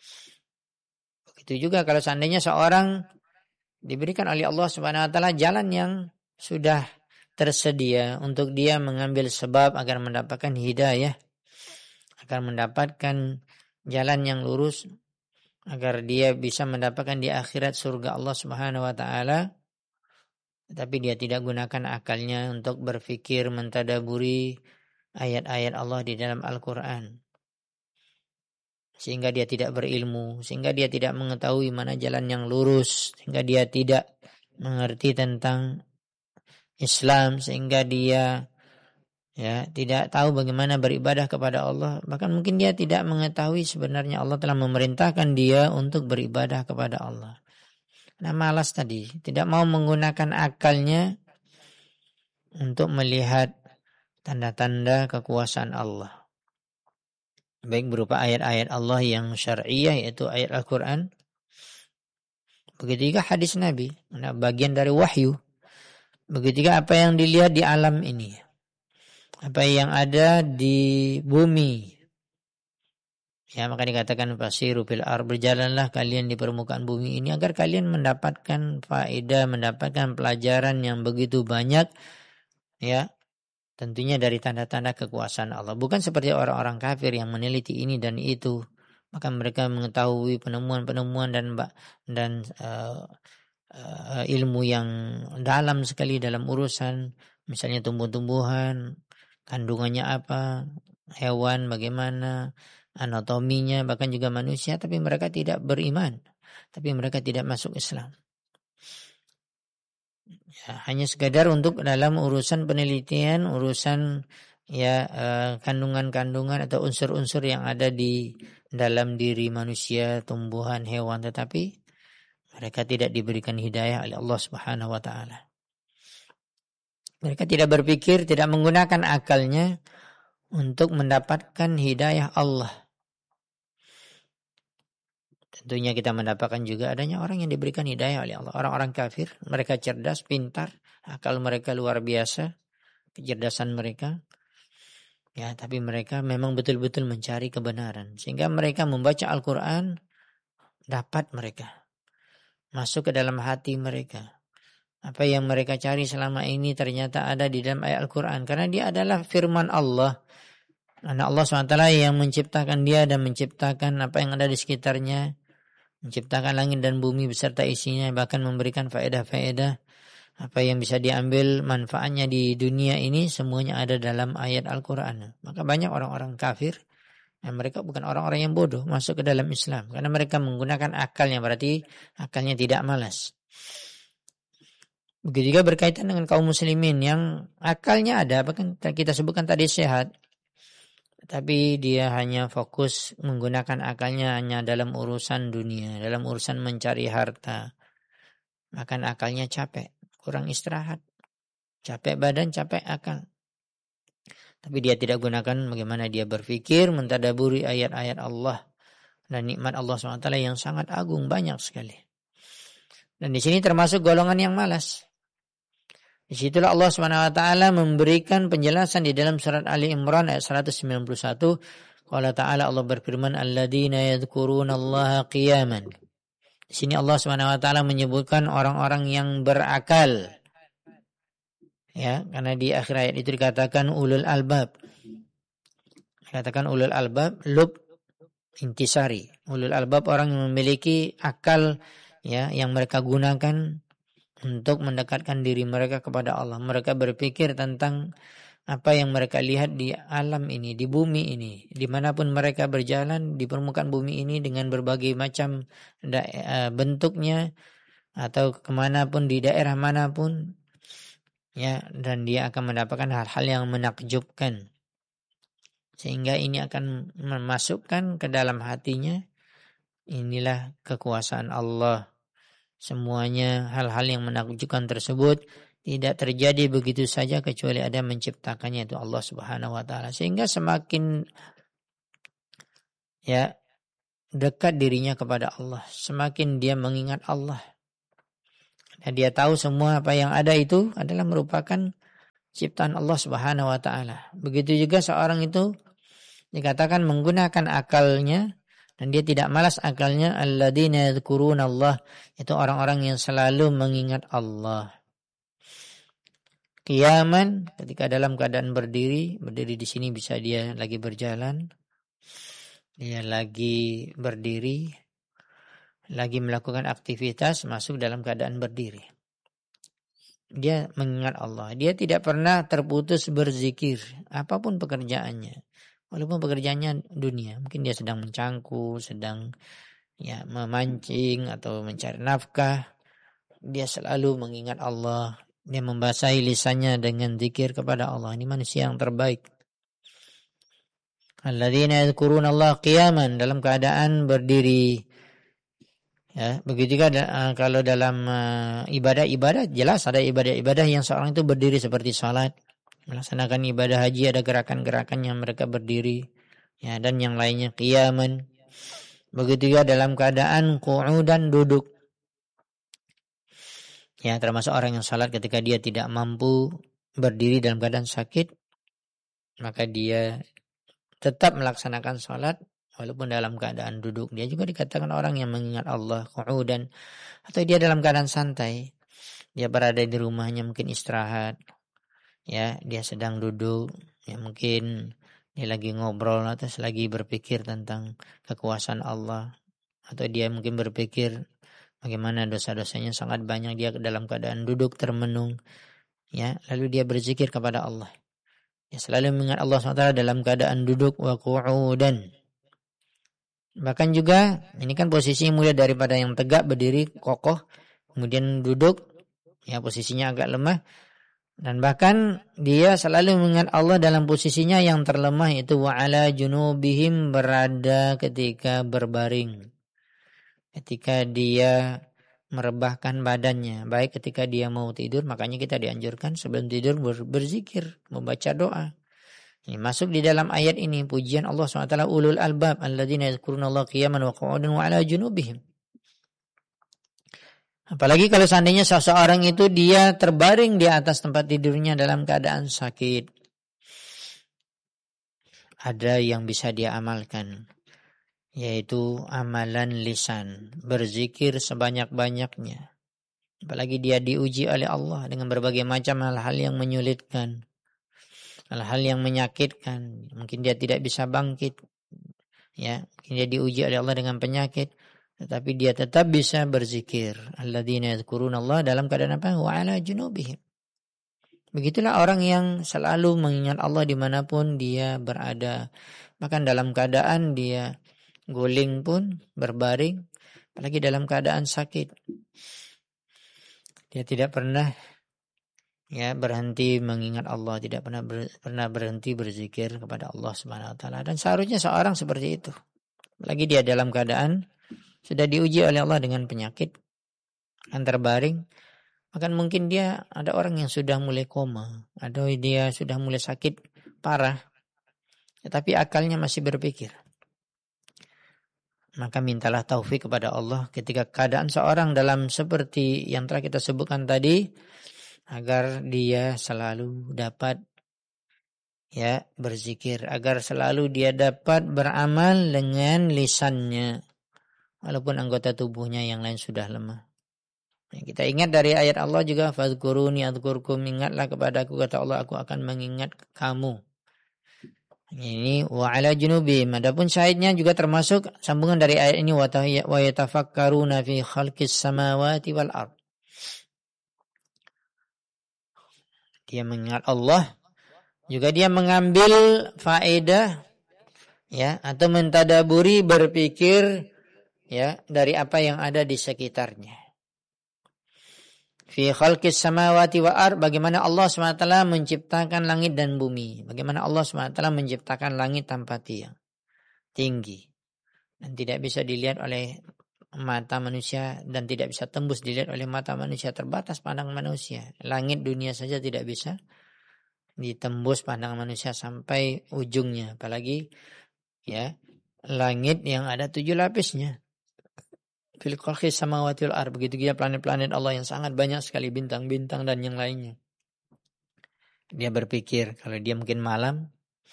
Begitu juga kalau seandainya seorang diberikan oleh Allah Subhanahu wa taala jalan yang sudah tersedia untuk dia mengambil sebab agar mendapatkan hidayah, agar mendapatkan jalan yang lurus, agar dia bisa mendapatkan di akhirat surga Allah Subhanahu wa taala, tapi dia tidak gunakan akalnya untuk berpikir mentadaburi ayat-ayat Allah di dalam Al-Quran, sehingga dia tidak berilmu, sehingga dia tidak mengetahui mana jalan yang lurus, sehingga dia tidak mengerti tentang Islam, sehingga dia ya tidak tahu bagaimana beribadah kepada Allah. Bahkan mungkin dia tidak mengetahui sebenarnya Allah telah memerintahkan dia untuk beribadah kepada Allah. Nah, malas tadi, tidak mau menggunakan akalnya untuk melihat tanda-tanda kekuasaan Allah, baik berupa ayat-ayat Allah yang syar'iyah, yaitu ayat Al-Quran, begitu juga hadis Nabi, nah, bagian dari wahyu. Begitu juga apa yang dilihat di alam ini, apa yang ada di bumi. Ya, maka dikatakan fasiru fil ardh, berjalanlah kalian di permukaan bumi ini agar kalian mendapatkan faedah, mendapatkan pelajaran yang begitu banyak, ya, tentunya dari tanda-tanda kekuasaan Allah. Bukan seperti orang-orang kafir yang meneliti ini dan itu, maka mereka mengetahui penemuan-penemuan dan dan uh, uh, ilmu yang dalam sekali dalam urusan misalnya tumbuh-tumbuhan, kandungannya apa, hewan bagaimana, anatominya, bahkan juga manusia, tapi mereka tidak beriman, tapi mereka tidak masuk Islam. Ya, hanya sekadar untuk dalam urusan penelitian, urusan ya eh, kandungan-kandungan atau unsur-unsur yang ada di dalam diri manusia, tumbuhan, hewan, tetapi mereka tidak diberikan hidayah oleh Allah Subhanahu wa taala. Mereka tidak berpikir, tidak menggunakan akalnya untuk mendapatkan hidayah Allah. Tentunya kita mendapatkan juga adanya orang yang diberikan hidayah oleh Allah. Orang-orang kafir, mereka cerdas, pintar, akal mereka luar biasa, kecerdasan mereka. Ya, tapi mereka memang betul-betul mencari kebenaran. Sehingga mereka membaca Al-Quran, dapat mereka masuk ke dalam hati mereka. Apa yang mereka cari selama ini ternyata ada di dalam ayat Al-Quran. Karena dia adalah firman Allah. Karena Allah subhanahu wa taala yang menciptakan dia dan menciptakan apa yang ada di sekitarnya, menciptakan langit dan bumi beserta isinya, bahkan memberikan faedah-faedah apa yang bisa diambil manfaatnya di dunia ini, semuanya ada dalam ayat Al-Quran. Maka banyak orang-orang kafir, dan mereka bukan orang-orang yang bodoh, masuk ke dalam Islam karena mereka menggunakan akalnya, berarti akalnya tidak malas. Begitu juga berkaitan dengan kaum muslimin yang akalnya ada, bahkan kita sebutkan tadi sehat, tapi dia hanya fokus menggunakan akalnya hanya dalam urusan dunia, dalam urusan mencari harta. Maka akalnya capek, kurang istirahat. Capek badan, capek akal. Tapi dia tidak gunakan bagaimana dia berpikir, mentadaburi ayat-ayat Allah dan nikmat Allah subhanahu wa taala yang sangat agung, banyak sekali. Dan di sini termasuk golongan yang malas. Di situlah Allah subhanahu wa taala memberikan penjelasan di dalam surat Ali Imran ayat seratus sembilan puluh satu. Qala ta'ala, Allah berfirman, alladzina yadhkurunallaha qiyaman. Di sini Allah subhanahu wa taala menyebutkan orang-orang yang berakal. Ya, karena di akhir ayat itu dikatakan ulul albab. Dikatakan ulul albab, lub intisari. Ulul albab orang yang memiliki akal, ya, yang mereka gunakan untuk mendekatkan diri mereka kepada Allah. Mereka berpikir tentang apa yang mereka lihat di alam ini, di bumi ini, dimanapun mereka berjalan di permukaan bumi ini dengan berbagai macam da- bentuknya atau kemanapun di daerah manapun, ya, dan dia akan mendapatkan hal-hal yang menakjubkan, sehingga ini akan memasukkan ke dalam hatinya, inilah kekuasaan Allah. Semuanya hal-hal yang menakjubkan tersebut tidak terjadi begitu saja kecuali ada menciptakannya, itu Allah Subhanahu wa taala. Sehingga semakin ya dekat dirinya kepada Allah, semakin dia mengingat Allah. Dan dia tahu semua apa yang ada itu adalah merupakan ciptaan Allah Subhanahu wa taala. Begitu juga seorang itu dikatakan menggunakan akalnya dan dia tidak malas akalnya, alladzina yadhkurunallah, itu orang-orang yang selalu mengingat Allah. Qiyaman, ketika dalam keadaan berdiri, berdiri di sini bisa dia lagi berjalan, dia lagi berdiri, lagi melakukan aktivitas, masuk dalam keadaan berdiri. Dia mengingat Allah. Dia tidak pernah terputus berzikir, apapun pekerjaannya. Walaupun pekerjaannya dunia, mungkin dia sedang mencangkul, sedang ya memancing atau mencari nafkah, dia selalu mengingat Allah. Dia membasahi lisannya dengan zikir kepada Allah. Ini manusia yang terbaik. Alladzina yadhkurunallaha qiyaman, dalam keadaan berdiri. Ya, begitu juga uh, kalau dalam uh, ibadah-ibadah, jelas ada ibadah-ibadah yang seorang itu berdiri seperti salat, melaksanakan ibadah haji ada gerakan-gerakan yang mereka berdiri, ya, dan yang lainnya qiyaman. Begitu juga dalam keadaan qu'udan, duduk. Ya, termasuk orang yang salat ketika dia tidak mampu berdiri dalam keadaan sakit, maka dia tetap melaksanakan salat walaupun dalam keadaan duduk. Dia juga dikatakan orang yang mengingat Allah, qu'udan, atau dia dalam keadaan santai. Dia berada di rumahnya mungkin istirahat. Ya, dia sedang duduk, ya mungkin dia lagi ngobrol atau lagi berpikir tentang kekuasaan Allah, atau dia mungkin berpikir bagaimana dosa-dosanya sangat banyak, dia dalam keadaan duduk termenung, ya, lalu dia berzikir kepada Allah. Dia selalu mengingat Allah subhanahu wa taala dalam keadaan duduk wa qu'udan. Bahkan juga ini kan posisi mulai daripada yang tegak berdiri kokoh, kemudian duduk, ya posisinya agak lemah, dan bahkan dia selalu mengingat Allah dalam posisinya yang terlemah, itu wa ala junubihim, berada ketika berbaring. Ketika dia merebahkan badannya, baik ketika dia mau tidur, makanya kita dianjurkan sebelum tidur ber- berzikir, membaca doa. Ini masuk di dalam ayat ini pujian Allah subhanahu wa taala, ulul albab alladzina yadhkurunallaha qiyaman wa qu'udan wa ala junubihim. Apalagi kalau seandainya seseorang itu dia terbaring di atas tempat tidurnya dalam keadaan sakit. Ada yang bisa dia amalkan, yaitu amalan lisan, berzikir sebanyak-banyaknya. Apalagi dia diuji oleh Allah dengan berbagai macam hal-hal yang menyulitkan, hal-hal yang menyakitkan. Mungkin dia tidak bisa bangkit, ya, mungkin dia diuji oleh Allah dengan penyakit, tetapi dia tetap bisa berzikir. Alladzina yadhkurunallaha, dalam keadaan apa? Wa ala junubihim. Begitulah orang yang selalu mengingat Allah dimanapun dia berada. Bahkan dalam keadaan dia guling pun, berbaring, apalagi dalam keadaan sakit, dia tidak pernah ya berhenti mengingat Allah, tidak pernah ber, pernah berhenti berzikir kepada Allah Subhanahu wa taala. Dan seharusnya seorang seperti itu. Apalagi dia dalam keadaan sudah diuji oleh Allah dengan penyakit, akan terbaring, bahkan mungkin dia ada orang yang sudah mulai koma, atau dia sudah mulai sakit parah, tetapi akalnya masih berpikir. Maka mintalah taufik kepada Allah ketika keadaan seorang dalam seperti yang telah kita sebutkan tadi, agar dia selalu dapat ya berzikir, agar selalu dia dapat beramal dengan lisannya, walaupun anggota tubuhnya yang lain sudah lemah. Nah, kita ingat dari ayat Allah juga, fadhkuruni adhkurkum, ingatlah kepadaku, kata Allah, aku akan mengingat kamu. Ini wa ala junubihim. Adapun syahidnya juga termasuk sambungan dari ayat ini, wa yatafakkaruna fi khalqis samawati wal ard. Dia mengingat Allah, juga dia mengambil faedah ya atau mentadaburi, berpikir ya dari apa yang ada di sekitarnya. Fi khalqis samawati wa ard, bagaimana Allah subhanahu wa taala menciptakan langit dan bumi. Bagaimana Allah subhanahu wa taala menciptakan langit tanpa tiang, tinggi, dan tidak bisa dilihat oleh mata manusia, dan tidak bisa tembus dilihat oleh mata manusia, terbatas pandangan manusia. Langit dunia saja tidak bisa ditembus pandangan manusia sampai ujungnya, apalagi ya langit yang ada tujuh lapisnya. Fil khalqis samawati wal ardh, begitu juga planet-planet Allah yang sangat banyak sekali, bintang-bintang dan yang lainnya. Dia berpikir, kalau dia mungkin malam,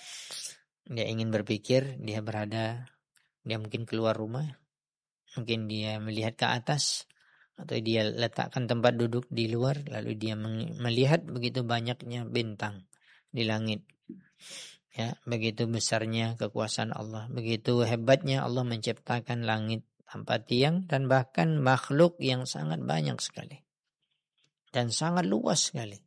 dia ingin berpikir, dia berada, dia mungkin keluar rumah, mungkin dia melihat ke atas, atau dia letakkan tempat duduk di luar, lalu dia melihat begitu banyaknya bintang di langit. Ya, begitu besarnya kekuasaan Allah, begitu hebatnya Allah menciptakan langit tanpa tiang dan bahkan makhluk yang sangat banyak sekali dan sangat luas sekali.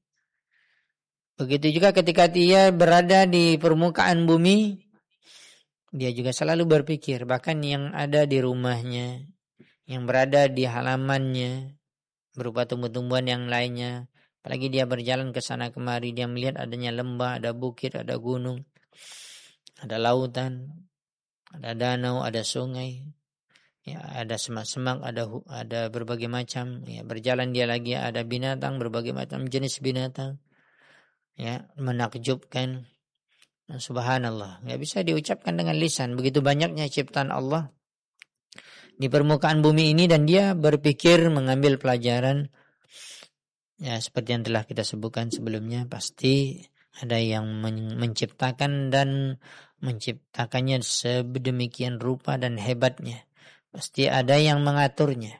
Begitu juga ketika dia berada di permukaan bumi, dia juga selalu berpikir, bahkan yang ada di rumahnya, yang berada di halamannya, berupa tumbuh-tumbuhan yang lainnya, apalagi dia berjalan ke sana kemari, dia melihat adanya lembah, ada bukit, ada gunung, ada lautan, ada danau, ada sungai, ya, ada semak-semak, ada ada berbagai macam, ya, berjalan dia lagi ada binatang, berbagai macam jenis binatang, ya, menakjubkan. Subhanallah, nggak bisa diucapkan dengan lisan, begitu banyaknya ciptaan Allah di permukaan bumi ini, dan dia berpikir mengambil pelajaran. Ya, seperti yang telah kita sebutkan sebelumnya, pasti ada yang men- menciptakan dan menciptakannya sedemikian rupa dan hebatnya. Pasti ada yang mengaturnya.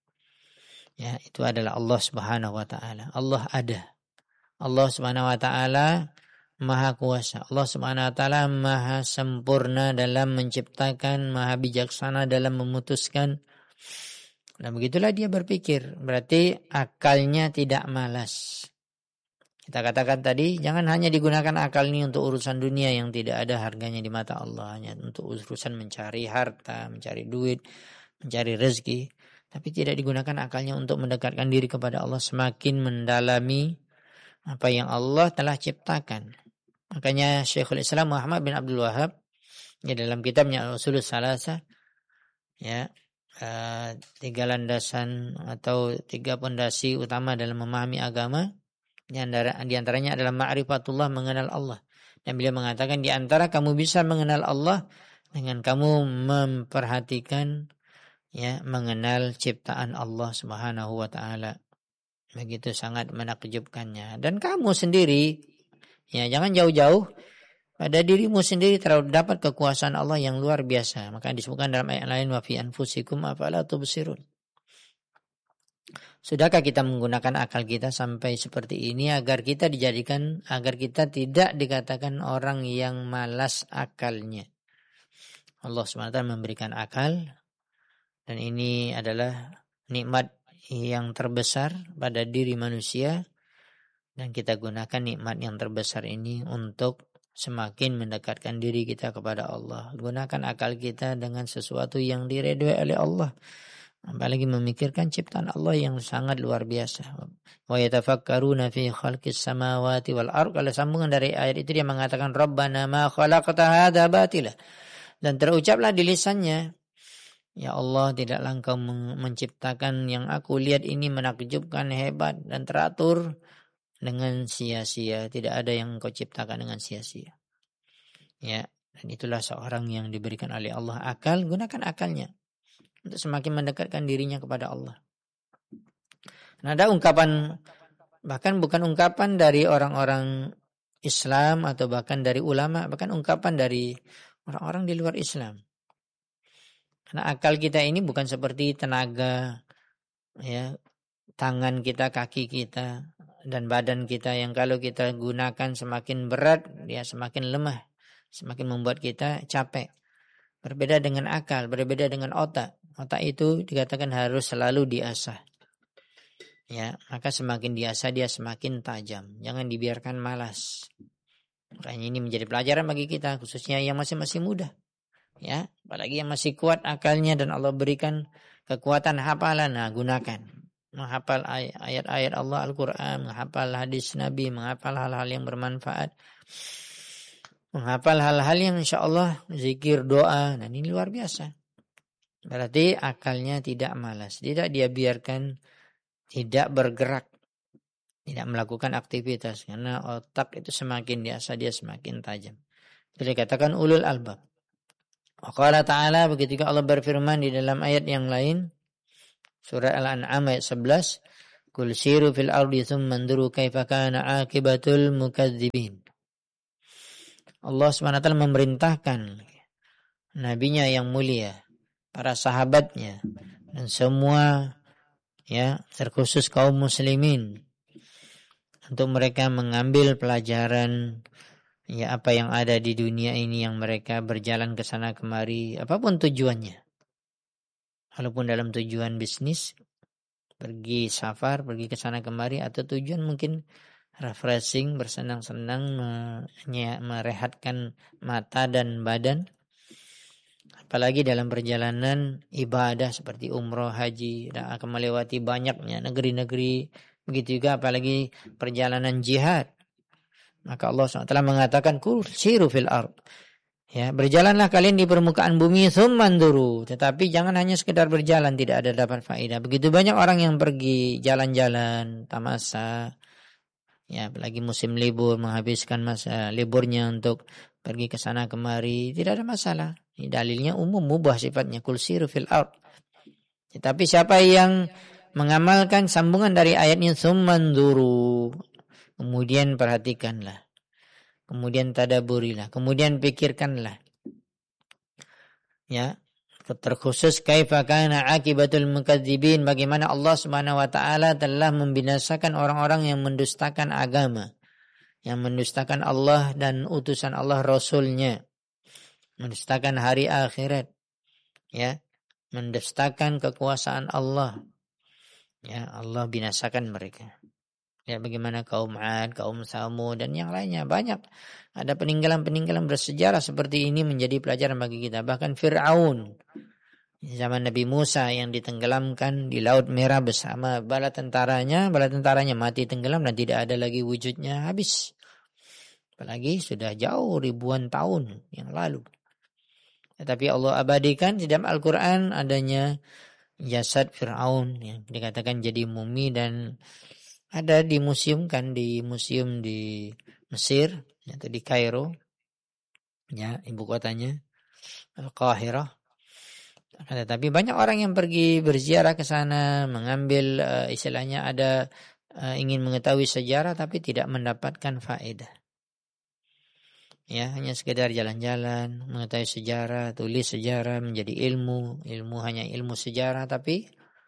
Ya, itu adalah Allah Subhanahu wa taala. Allah ada. Allah Subhanahu wa taala Maha kuasa. Allah Subhanahu wa taala maha sempurna dalam menciptakan, maha bijaksana dalam memutuskan. Nah, begitulah dia berpikir. Berarti akalnya tidak malas. Kita katakan tadi, jangan hanya digunakan akal ini untuk urusan dunia yang tidak ada harganya di mata Allah, hanya untuk urusan mencari harta, mencari duit, mencari rezeki, tapi tidak digunakan akalnya untuk mendekatkan diri kepada Allah, semakin mendalami apa yang Allah telah ciptakan. Makanya Syekhul Islam Muhammad bin Abdul Wahab, ya, dalam kitabnya Al-Usulus Salasa, ya, uh, tiga landasan atau tiga pondasi utama dalam memahami agama, di antara di antaranya adalah ma'rifatullah, mengenal Allah. Dan beliau mengatakan, di antara kamu bisa mengenal Allah dengan kamu memperhatikan, ya, mengenal ciptaan Allah Subhanahu wa taala. Begitu sangat menakjubkannya. Dan kamu sendiri, ya, jangan jauh-jauh, pada dirimu sendiri terdapat kekuasaan Allah yang luar biasa. Maka disebutkan dalam ayat lain, wa fi anfusikum afala tubsirun. Sudahkah kita menggunakan akal kita sampai seperti ini agar kita dijadikan, agar kita tidak dikatakan orang yang malas akalnya? Allah subhanahu wa taala memberikan akal, dan ini adalah nikmat yang terbesar pada diri manusia, dan kita gunakan nikmat yang terbesar ini untuk semakin mendekatkan diri kita kepada Allah. Gunakan akal kita dengan sesuatu yang diridhoi oleh Allah, apalagi memikirkan ciptaan Allah yang sangat luar biasa. Wa yatafakkaruna fi khalqis samawati wal ardh. Kalau sambungan dari ayat itu dia mengatakan, Rabbana ma khalaqta hadza batila. Dan terucaplah di lisannya, ya Allah, tidaklah engkau menciptakan yang aku lihat ini menakjubkan, hebat dan teratur dengan sia-sia. Tidak ada yang engkau ciptakan dengan sia-sia. Ya, dan itulah seorang yang diberikan oleh Allah akal. Gunakan akalnya untuk semakin mendekatkan dirinya kepada Allah. Nah, ada ungkapan, bahkan bukan ungkapan dari orang-orang Islam atau bahkan dari ulama, bahkan ungkapan dari orang-orang di luar Islam. Karena akal kita ini bukan seperti tenaga, ya, tangan kita, kaki kita, dan badan kita yang kalau kita gunakan semakin berat, dia semakin lemah, semakin membuat kita capek. Berbeda dengan akal, berbeda dengan otak. Otak itu dikatakan harus selalu diasah. Ya, maka semakin diasah dia semakin tajam. Jangan dibiarkan malas. Makanya ini menjadi pelajaran bagi kita, khususnya yang masih-masih muda. Ya, apalagi yang masih kuat akalnya dan Allah berikan kekuatan hafalan, nah gunakan. Menghafal ayat-ayat Allah Al-Quran, menghafal hadis Nabi, menghafal hal-hal yang bermanfaat, menghafal hal-hal yang insya Allah zikir, doa, dan ini luar biasa. Berarti akalnya tidak malas, tidak dia biarkan tidak bergerak, tidak melakukan aktivitas, karena otak itu semakin diasah dia semakin tajam. Jadi dikatakan ulul albab. Qala ta'ala, begitu juga Allah berfirman di dalam ayat yang lain, surah Al-An'am ayat sebelas, Qul siru fil ardi thumma nduru kaifa kana akibatul mukadzibin. Allah subhanahu wa taala memerintahkan nabinya yang mulia, para sahabatnya, dan semua ya, terkhusus kaum muslimin, untuk mereka mengambil pelajaran ya apa yang ada di dunia ini, yang mereka berjalan ke sana kemari, apapun tujuannya. Walaupun dalam tujuan bisnis, pergi safar, pergi ke sana kemari, atau tujuan mungkin refreshing, bersenang-senang, merehatkan mata dan badan. Apalagi dalam perjalanan ibadah seperti umroh, haji, dan akan melewati banyaknya negeri-negeri. Begitu juga apalagi perjalanan jihad. Maka Allah subhanahu wa taala mengatakan, Kul siru fil ard. Ya, berjalanlah kalian di permukaan bumi, tsumanduru. Tetapi jangan hanya sekedar berjalan, tidak ada dapat faedah. Begitu banyak orang yang pergi jalan-jalan, tamasa, ya, apalagi musim libur, menghabiskan masa liburnya untuk pergi ke sana kemari, tidak ada masalah. Ini dalilnya umum, mubah sifatnya, kul siru fil ard. Tetapi siapa yang mengamalkan sambungan dari ayatnya tsumanduru, kemudian perhatikanlah, kemudian tadaburilah, kemudian pikirkanlah, ya, terkhusus kaifa kana akibatul mukadzibin, bagaimana Allah Subhanahu wa taala telah membinasakan orang-orang yang mendustakan agama, yang mendustakan Allah dan utusan Allah, Rasulnya, mendustakan hari akhirat, ya, mendustakan kekuasaan Allah. Ya, Allah binasakan mereka. Ya, bagaimana kaum 'Ad, kaum Tsamud dan yang lainnya, banyak ada peninggalan-peninggalan bersejarah seperti ini menjadi pelajaran bagi kita. Bahkan Fir'aun zaman Nabi Musa yang ditenggelamkan di Laut Merah bersama bala tentaranya, bala tentaranya mati tenggelam dan tidak ada lagi wujudnya, habis. Apalagi sudah jauh ribuan tahun yang lalu. Tetapi Allah abadikan di dalam Al-Quran adanya jasad Fir'aun yang dikatakan jadi mumi dan ada dimuseumkan di museum di Mesir atau di Kairo, ya, ibu kotanya Al-Qahirah. Tetapi banyak orang yang pergi berziarah ke sana, mengambil uh, istilahnya ada uh, ingin mengetahui sejarah tapi tidak mendapatkan faedah. Ya, hanya sekedar jalan-jalan, mengetahui sejarah, tulis sejarah menjadi ilmu, ilmu hanya ilmu sejarah, tapi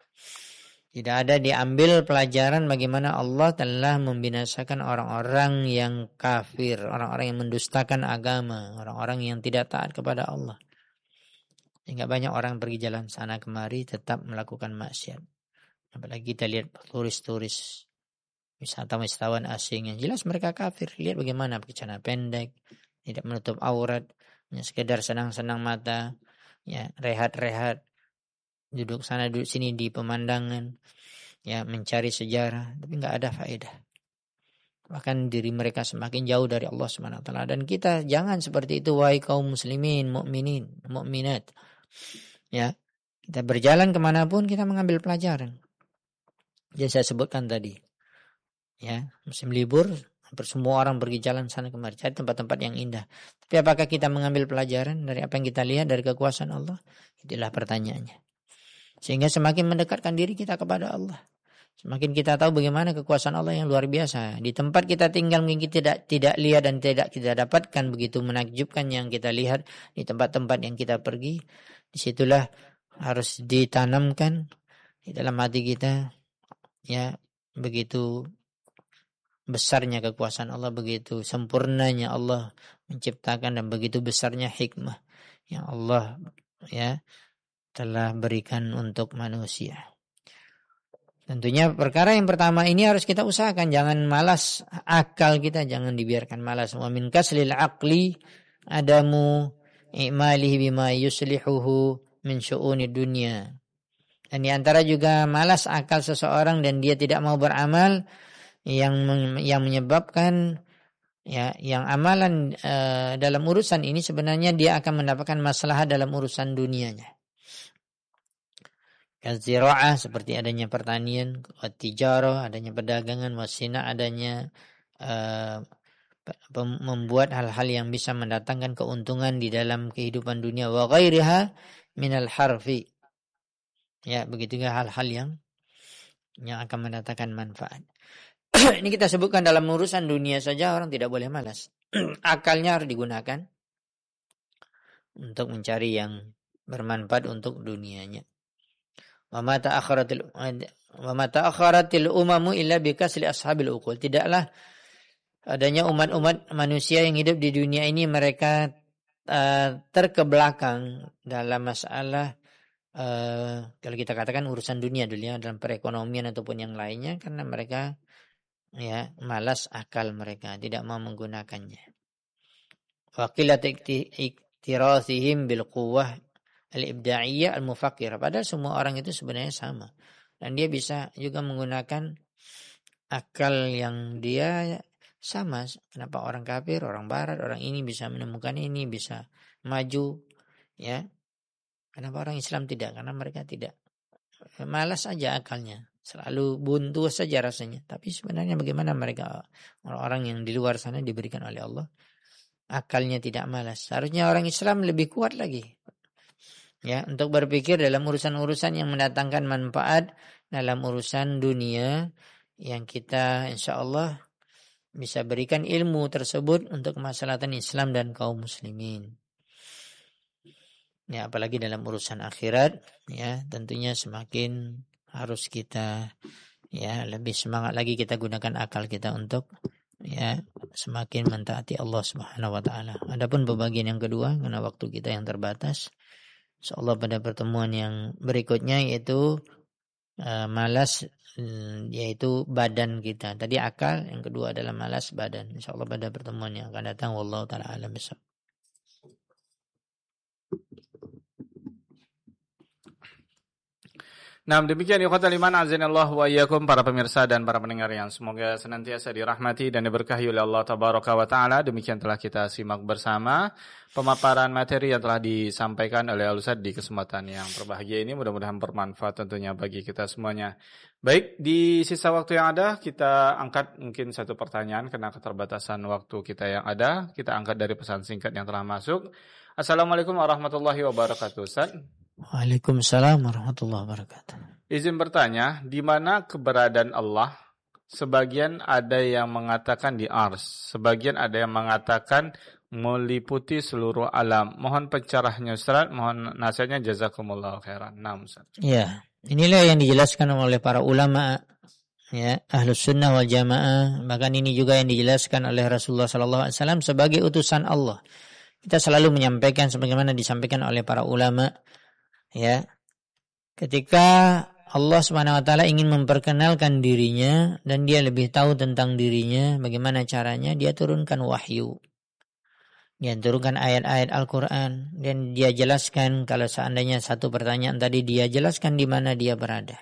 tidak ada diambil pelajaran bagaimana Allah telah membinasakan orang-orang yang kafir, orang-orang yang mendustakan agama, orang-orang yang tidak taat kepada Allah. Sehingga banyak orang pergi jalan sana kemari tetap melakukan maksiat. Apalagi kita lihat turis-turis, wisatawan-wisatawan asing yang jelas mereka kafir. Lihat bagaimana pakai celana pendek, tidak menutup aurat, hanya sekedar senang-senang mata, ya, rehat-rehat, duduk sana duduk sini di pemandangan, ya, mencari sejarah, tapi enggak ada faedah. Bahkan diri mereka semakin jauh dari Allah Subhanahu wa taala. Dan kita jangan seperti itu, wahai kaum muslimin, mukminin, mukminat. Ya, kita berjalan kemanapun kita mengambil pelajaran. Jadi saya sebutkan tadi, ya, musim libur hampir semua orang pergi jalan sana kemari, cari tempat-tempat yang indah. Tapi apakah kita mengambil pelajaran dari apa yang kita lihat dari kekuasaan Allah? Itulah pertanyaannya. Sehingga semakin mendekatkan diri kita kepada Allah. Semakin kita tahu bagaimana kekuasaan Allah yang luar biasa. Di tempat kita tinggal mungkin kita tidak tidak lihat dan tidak kita dapatkan begitu menakjubkan yang kita lihat di tempat-tempat yang kita pergi. Disitulah harus ditanamkan di dalam hati kita, ya, begitu besarnya kekuasaan Allah, begitu sempurnanya Allah menciptakan dan begitu besarnya hikmah yang Allah, ya, telah berikan untuk manusia. Tentunya perkara yang pertama ini harus kita usahakan, jangan malas, akal kita jangan dibiarkan malas. Wa min kaslil aqli adamu i'malihi bima yuslihuhu min syu'uni dunya. Dan di antara juga malas akal seseorang dan dia tidak mau beramal yang yang menyebabkan, ya, yang amalan uh, dalam urusan ini sebenarnya dia akan mendapatkan masalah dalam urusan dunianya. Kazira'ah seperti adanya pertanian, tijarah adanya perdagangan, wasina adanya uh, membuat hal-hal yang bisa mendatangkan keuntungan di dalam kehidupan dunia wa ghairiha minal harfi. Ya, begitu juga hal-hal yang yang akan mendatangkan manfaat. Ini kita sebutkan dalam urusan dunia saja orang tidak boleh malas. Akalnya harus digunakan untuk mencari yang bermanfaat untuk dunianya. Wa ma ta'akharatil wa ma ta'akharatil umamu illa bikasli ashabil uqul. Tidaklah adanya umat-umat manusia yang hidup di dunia ini mereka uh, terkebelakang dalam masalah uh, kalau kita katakan urusan dunia dulu ya, dalam perekonomian ataupun yang lainnya, karena mereka ya malas akal mereka, tidak mau menggunakannya. Wa qilat iktirasihim bil quwwah al-ibda'iyyah al-mufakkirah. Padahal semua orang itu sebenarnya sama. Dan dia bisa juga menggunakan akal yang dia sama. Kenapa orang kafir, orang barat, orang ini bisa menemukan ini, bisa maju, ya? Kenapa orang Islam tidak? Karena mereka tidak. Malas saja akalnya. Selalu buntu saja rasanya. Tapi sebenarnya bagaimana mereka, orang-orang yang di luar sana diberikan oleh Allah, akalnya tidak malas. Harusnya orang Islam lebih kuat lagi. Ya, untuk berpikir dalam urusan-urusan yang mendatangkan manfaat dalam urusan dunia yang kita insya Allah bisa berikan ilmu tersebut untuk kemaslahatan Islam dan kaum muslimin. Ya, apalagi dalam urusan akhirat, ya tentunya semakin harus kita ya lebih semangat lagi kita gunakan akal kita untuk ya semakin mentaati Allah Subhanahu wa taala. Adapun pembagian yang kedua karena waktu kita yang terbatas, insyaallah pada pertemuan yang berikutnya yaitu uh, malas yaitu badan kita. Tadi akal, yang kedua adalah malas badan. Insyaallah pada pertemuan yang akan datang, wallahu taala alam bisawab.
Nah, demikian ikhwatal iman azanallahu wa iyyakum, para pemirsa dan para pendengar yang semoga senantiasa dirahmati dan diberkahi oleh Allah tabaraka wa taala. Demikian telah kita simak bersama pemaparan materi yang telah disampaikan oleh Al-Ustaz di kesempatan yang berbahagia ini. Mudah-mudahan bermanfaat tentunya bagi kita semuanya. Baik, di sisa waktu yang ada kita angkat mungkin satu pertanyaan karena keterbatasan waktu kita yang ada. Kita angkat dari pesan singkat yang telah masuk. Assalamualaikum warahmatullahi wabarakatuh, Ustaz.
Waalaikumsalam warahmatullahi wabarakatuh.
Izin bertanya, di mana keberadaan Allah? Sebagian ada yang mengatakan di ars, sebagian ada yang mengatakan meliputi seluruh alam. Mohon pencerahannya Ustaz, mohon nasihatnya, jazakumullah khairan. Nah, Ustaz.
Ya, inilah yang dijelaskan oleh para ulama ya, Ahlus Sunnah wal Jamaah. Bahkan ini juga yang dijelaskan oleh Rasulullah sallallahu alaihi wasallam sebagai utusan Allah. Kita selalu menyampaikan sebagaimana disampaikan oleh para ulama. Ya, ketika Allah subhanahu wa taala ingin memperkenalkan dirinya dan dia lebih tahu tentang dirinya, bagaimana caranya dia turunkan wahyu. Dia turunkan ayat-ayat Al-Quran dan dia jelaskan kalau seandainya satu pertanyaan tadi dia jelaskan di mana dia berada.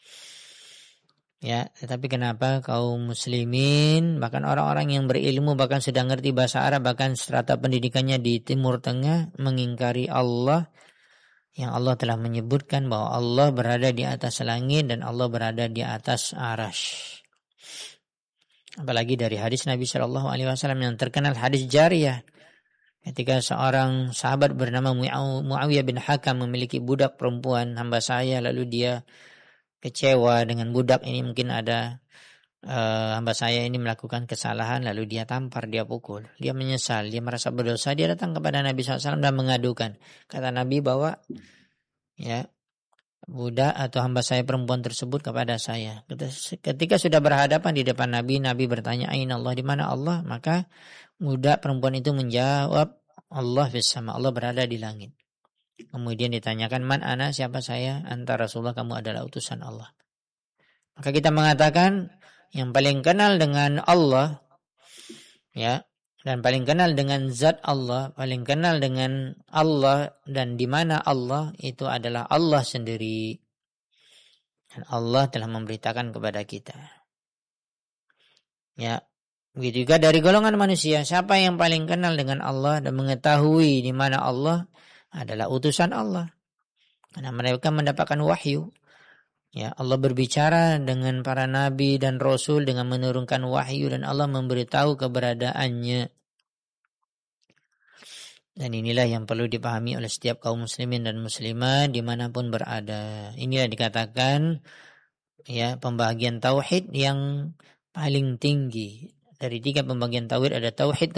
Ya, tetapi kenapa kaum muslimin, bahkan orang-orang yang berilmu, bahkan sudah ngerti bahasa Arab, bahkan strata pendidikannya di Timur Tengah mengingkari Allah, yang Allah telah menyebutkan bahwa Allah berada di atas langit dan Allah berada di atas arasy. Apalagi dari hadis Nabi Shallallahu Alaihi Wasallam yang terkenal, hadis Jariyah, ketika seorang sahabat bernama Muawiyah bin Hakam memiliki budak perempuan hamba saya, lalu dia kecewa dengan budak ini, mungkin ada uh, hamba saya ini melakukan kesalahan, lalu dia tampar, dia pukul, dia menyesal, dia merasa berdosa, dia datang kepada Nabi shallallahu alaihi wasallam dan mengadukan. Kata Nabi bahwa ya budak atau hamba saya perempuan tersebut kepada saya. Ketika sudah berhadapan di depan Nabi, Nabi bertanya, Aina Allah, di mana Allah? Maka budak perempuan itu menjawab, Allah fis sama, Allah berada di langit. Kemudian ditanyakan, man ana, siapa saya? Anta Rasulullah, kamu adalah utusan Allah. Maka kita mengatakan yang paling kenal dengan Allah, ya, dan paling kenal dengan zat Allah, paling kenal dengan Allah dan di mana Allah, itu adalah Allah sendiri. Dan Allah telah memberitakan kepada kita. Ya, begitu juga dari golongan manusia, siapa yang paling kenal dengan Allah dan mengetahui di mana Allah adalah utusan Allah. Karena mereka mendapatkan wahyu. Ya, Allah berbicara dengan para nabi dan rasul dengan menurunkan wahyu dan Allah memberitahu keberadaannya. Dan inilah yang perlu dipahami oleh setiap kaum muslimin dan muslimah dimanapun berada. Inilah dikatakan ya pembagian tauhid yang paling tinggi. Dari tiga pembagian tauhid ada tauhid